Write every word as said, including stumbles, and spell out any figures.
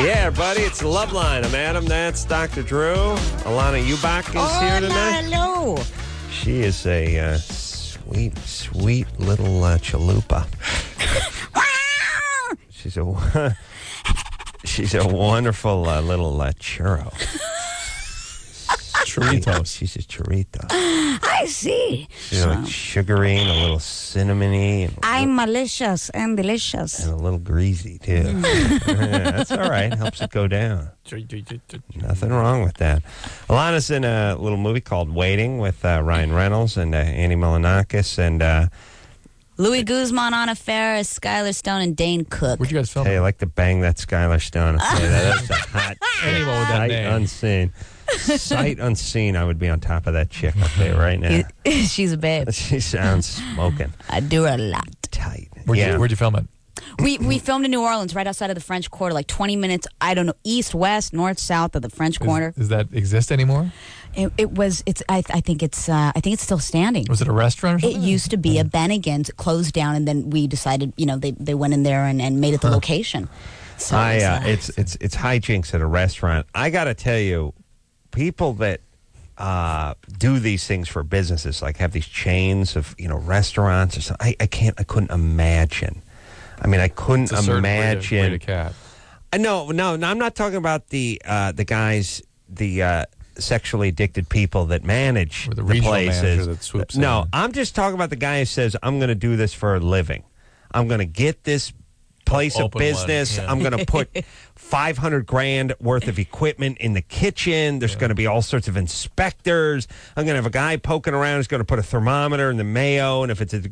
Yeah, buddy, it's the Love Line. I'm Adam. That's Doctor Drew. Alana Ubach is Oh, here tonight. hello. She is a uh, sweet, sweet little uh, chalupa. She's a she's a wonderful uh, little uh, churro. Churritos. She's a churrito. I see. She's like sugary and a little cinnamony. And I'm malicious and delicious. and a little greasy, too. Yeah, that's all right. Helps it go down. Nothing wrong with that. Alana's in a little movie called Waiting with uh, Ryan Reynolds and uh, Andy Milonakis. And uh, Louis Guzman, Anna Faris, Skylar Stone, and Dane Cook. Where'd you guys film hey, I it? like to bang that Skylar Stone. Okay, that is a hot Anyone with that sight name. unseen. Sight unseen, I would be on top of that chick up there right now. She's a babe. She sounds smoking. I do her a lot. Tight. Where'd, yeah. you, where'd you film it? We we filmed in New Orleans, right outside of the French Quarter, like twenty minutes. I don't know, east, west, north, south of the French Quarter. Is, does that exist anymore? It, it was. It's. I, I think it's. Uh, I think it's still standing. Was it a restaurant or It something? used to be a Bennigan's, it closed down, and then we decided, you know, they, they went in there and, and made it the location. So I, it's, uh, uh, it's it's it's hijinks at a restaurant. I got to tell you, people that uh, do these things for businesses, like have these chains of you know restaurants or something. I, I can't. I couldn't imagine. I mean, I couldn't It's a certain imagine. breed of, breed of cat. Uh, no, no, no. I'm not talking about the uh, the guys, the uh, sexually addicted people that manage Or the regional places. manager that swoops no, in. I'm just talking about the guy who says, "I'm going to do this for a living. I'm going to get this place of Open one, business. yeah. I'm going to put five hundred grand worth of equipment in the kitchen. There's going to be all sorts of inspectors. I'm going to have a guy poking around who's going to put a thermometer in the mayo, and if it's a